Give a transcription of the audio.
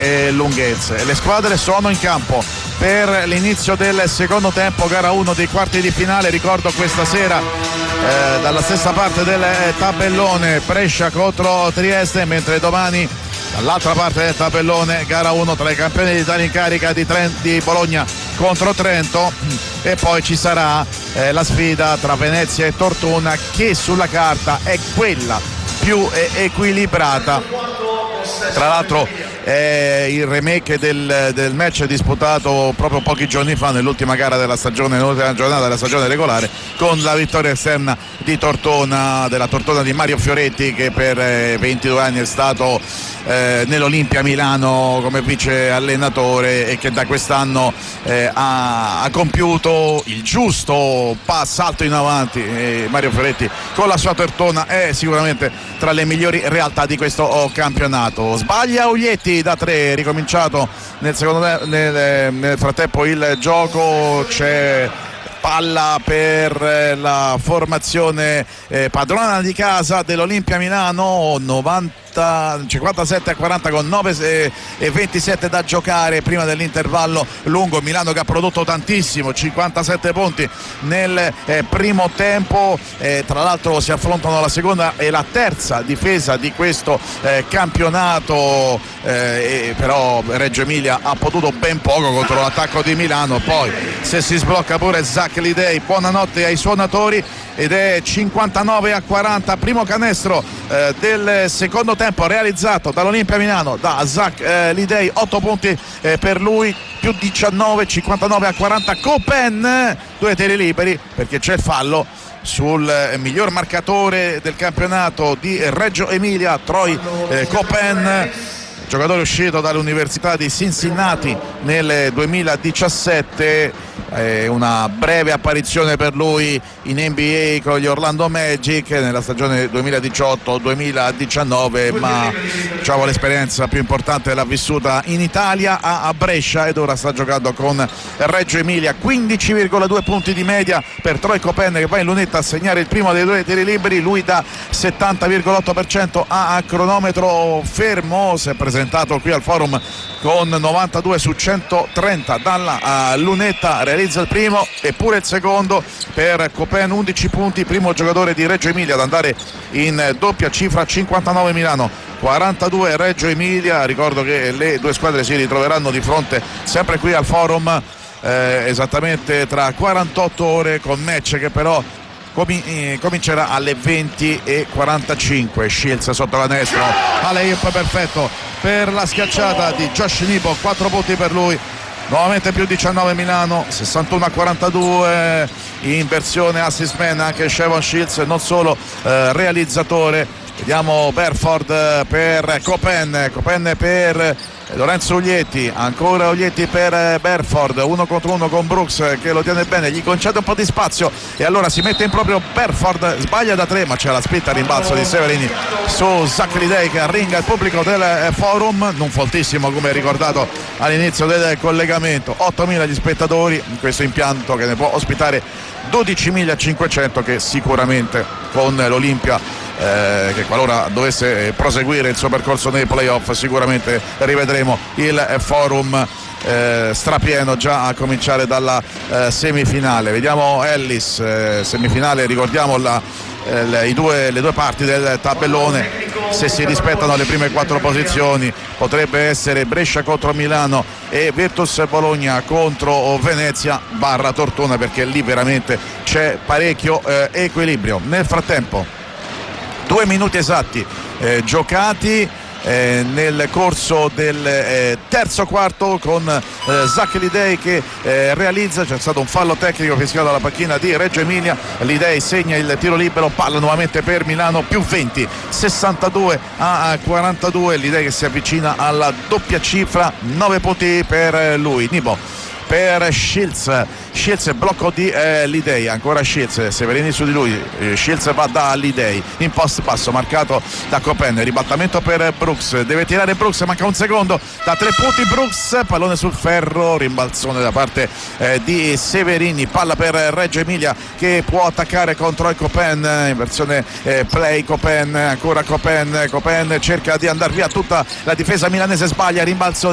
e lunghezze. Le squadre sono in campo per l'inizio del secondo tempo, gara 1 dei quarti di finale. Ricordo questa sera dalla stessa parte del tabellone Brescia contro Trieste, mentre domani dall'altra parte del tabellone gara 1 tra i campioni d'Italia in carica di Bologna contro Trento, e poi ci sarà la sfida tra Venezia e Tortona, che sulla carta è quella più equilibrata. Tra l'altro è il remake del match disputato proprio pochi giorni fa nell'ultima gara della stagione, nell'ultima giornata della stagione regolare, con la vittoria esterna di Tortona, della Tortona di Mario Fioretti, che per 22 anni è stato nell'Olimpia Milano come vice allenatore e che da quest'anno ha compiuto il giusto salto in avanti. Mario Fioretti con la sua Tortona è sicuramente tra le migliori realtà di questo campionato. Sbaglia Uglietti da 3, ricominciato nel frattempo il gioco, c'è palla per la formazione padrona di casa dell'Olimpia Milano, 57-40 con 9 e 27 da giocare prima dell'intervallo lungo. Milano che ha prodotto tantissimo, 57 punti nel primo tempo, tra l'altro si affrontano la seconda e la terza difesa di questo campionato, però Reggio Emilia ha potuto ben poco contro l'attacco di Milano. Poi se si sblocca pure Zach Lidei, buonanotte ai suonatori, ed è 59-40, primo canestro del secondo tempo realizzato dall'Olimpia Milano da Zach Lidei, 8 punti per lui, più 19, 59-40. Copen, 2 tiri liberi perché c'è il fallo sul miglior marcatore del campionato di Reggio Emilia, Troy Copen, giocatore uscito dall'Università di Cincinnati nel 2017, una breve apparizione per lui in NBA con gli Orlando Magic nella stagione 2018-2019, ma diciamo l'esperienza più importante l'ha vissuta in Italia a Brescia, ed ora sta giocando con Reggio Emilia. 15,2 punti di media per Troy Copen, che va in lunetta a segnare il primo dei 2 tiri liberi. Lui da 70,8% a cronometro fermo, si è presentato qui al forum con 92 su 130 dalla lunetta, realizza il primo e pure il secondo per Copen, 11 punti, primo giocatore di Reggio Emilia ad andare in doppia cifra. 59 Milano, 42 Reggio Emilia. Ricordo che le due squadre si ritroveranno di fronte sempre qui al forum esattamente tra 48 ore, con match che però comincerà alle 20:45. Shields sotto canestro, alley-up perfetto per la schiacciata di Josh Nibo, 4 punti per lui. Nuovamente più 19 Milano, 61-42 in versione assist man anche Shavon Shields, non solo realizzatore. Vediamo Berford per Copen per Lorenzo Uglietti, ancora Uglietti per Berford, 1 contro 1 con Brooks che lo tiene bene, gli concede un po' di spazio e allora si mette in proprio Berford, sbaglia da 3 ma c'è la spinta a rimbalzo di Severini su Zach Lidei che arringa il pubblico del forum, non foltissimo come ricordato all'inizio del collegamento, 8.000 gli spettatori in questo impianto che ne può ospitare 12.500, che sicuramente con l'Olimpia che qualora dovesse proseguire il suo percorso nei playoff sicuramente rivedremo il forum strapieno già a cominciare dalla semifinale. Vediamo Ellis, semifinale, ricordiamo le due parti del tabellone, se si rispettano le prime 4 posizioni potrebbe essere Brescia contro Milano e Virtus Bologna contro Venezia / Tortona, perché lì veramente c'è parecchio equilibrio. Nel frattempo 2 minuti esatti giocati nel corso del terzo quarto, con Zach Lidei che realizza, c'è stato un fallo tecnico fischiato dalla panchina di Reggio Emilia, Lidei segna il tiro libero, palla nuovamente per Milano, più 20, 62-42, Lidei che si avvicina alla doppia cifra, 9 punti per lui. Nibo per Shields, blocco di Lidei, ancora Shields, Severini su di lui, Shields va da Lidei in post basso marcato da Copen, ribaltamento per Brooks, deve tirare Brooks, manca un secondo, da 3 punti Brooks, pallone sul ferro, rimbalzone da parte di Severini, palla per Reggio Emilia che può attaccare contro il Copen in versione play. Copen, ancora Copen cerca di andare via tutta la difesa milanese, sbaglia, rimbalzo